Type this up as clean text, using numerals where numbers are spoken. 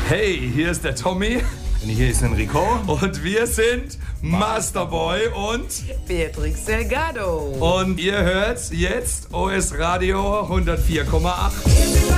Hey, hier ist der Tommy. Und hier ist Enrico. Und wir sind Masterboy und Beatrix Delgado. Und ihr hört jetzt OS Radio 104,8.